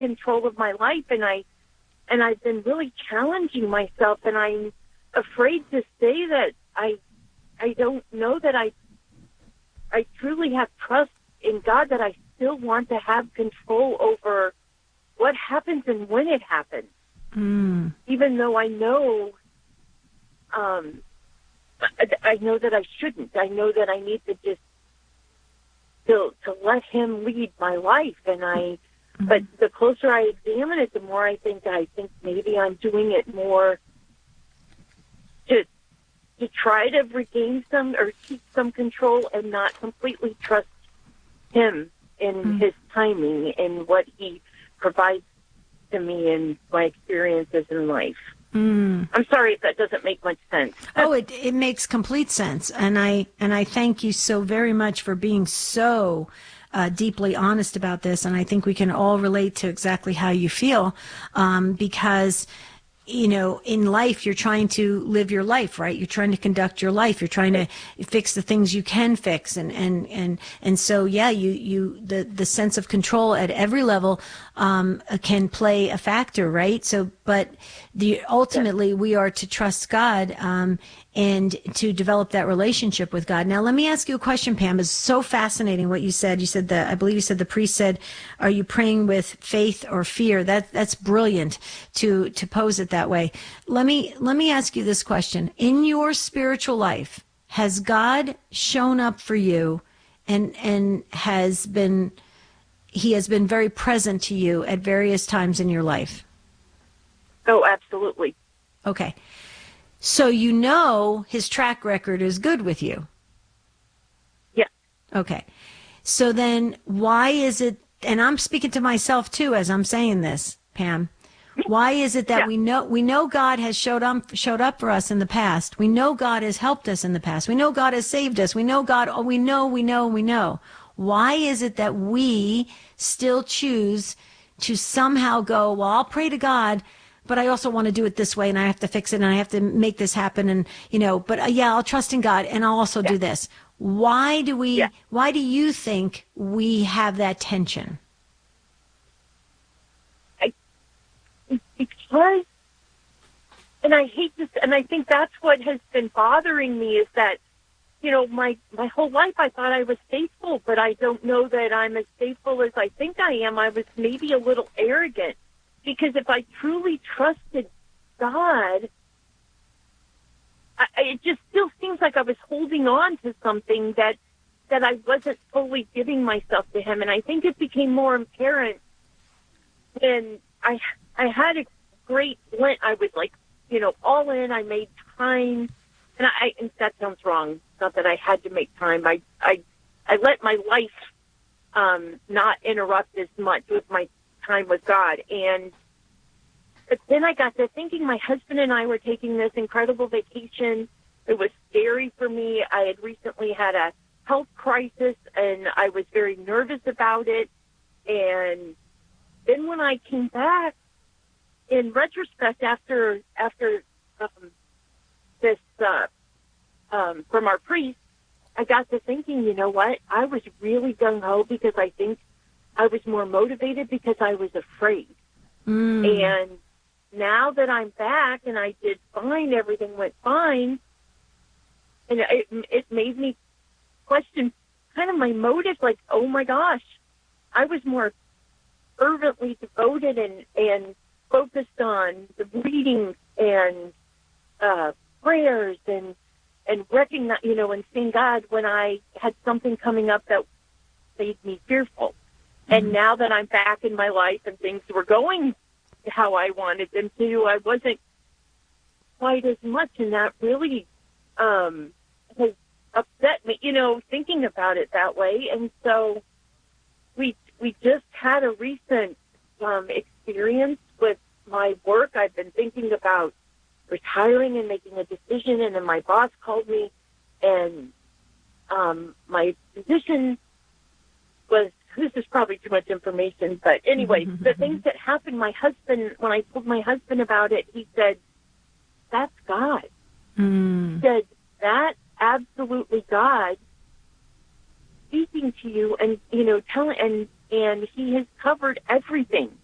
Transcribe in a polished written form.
control of my life, and I've been really challenging myself, and I'm afraid to say that I don't know that I truly have trust in God, that I still want to have control over what happens and when it happens. Even though I know that I shouldn't. I know that I need to just to let him lead my life, and but the closer I examine it, the more I think maybe I'm doing it more to try to regain some or keep some control and not completely trust him in his timing and what he provides to me in my experiences in life. I'm sorry if that doesn't make much sense. Oh, it makes complete sense, and I thank you so very much for being so deeply honest about this, and I think we can all relate to exactly how you feel, because in life, you're trying to live your life, right? You're trying to conduct your life. You're trying to fix the things you can fix. And so, yeah, the sense of control at every level, can play a factor, right? So, but ultimately we are to trust God, and to develop that relationship with God. Now, let me ask you a question, Pam. It's so fascinating what you said. You said I believe you said the priest said, are you praying with faith or fear? That's brilliant to pose it that way. Let me ask you this question. In your spiritual life, has God shown up for you and he has been very present to you at various times in your life? Oh, absolutely. Okay. So his track record is good with you. Yeah. Okay. So then why is it, and I'm speaking to myself too as I'm saying this, Pam, why is it that we know God has showed up for us in the past. We know God has helped us in the past. We know God has saved us. We know God, we know. Why is it that we still choose to somehow go, well, I'll pray to God, but I also want to do it this way, and I have to fix it, and I have to make this happen, and, but I'll trust in God, and I'll also do this. Why do you think we have that tension? Because, and I hate this, and I think that's what has been bothering me is that, my whole life I thought I was faithful, but I don't know that I'm as faithful as I think I am. I was maybe a little arrogant. Because if I truly trusted God, it just still seems like I was holding on to something that I wasn't fully giving myself to him. And I think it became more apparent when I had a great Lent. I was like, all in. I made time. And that sounds wrong. It's not that I had to make time. I let my life not interrupt as much with my time with God. But then I got to thinking, my husband and I were taking this incredible vacation. It was scary for me. I had recently had a health crisis, and I was very nervous about it. And then when I came back, in retrospect, after this from our priest, I got to thinking, you know what? I was really gung-ho because I think I was more motivated because I was afraid. And now that I'm back and I did fine, everything went fine, and it made me question kind of my motive, like, oh my gosh, I was more fervently devoted and focused on the readings and prayers and recognize, and seeing God when I had something coming up that made me fearful. And now that I'm back in my life and things were going how I wanted them to, I wasn't quite as much, and that really has upset me, thinking about it that way. And so we just had a recent experience with my work. I've been thinking about retiring and making a decision, and then my boss called me, and my position was, this is probably too much information, but anyway, the things that happened, when I told my husband about it, he said, that's God. He said, that's absolutely God speaking to you and, telling, and he has covered everything.